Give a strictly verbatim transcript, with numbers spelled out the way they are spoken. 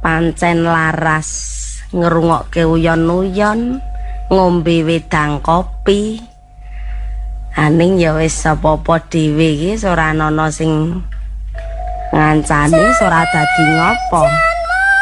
pancen laras ngrungokke uyon-uyon ngombe wedang kopi aning ya wis apa-apa dhewe iki ora ana sing ngancani ora dadi ngopo.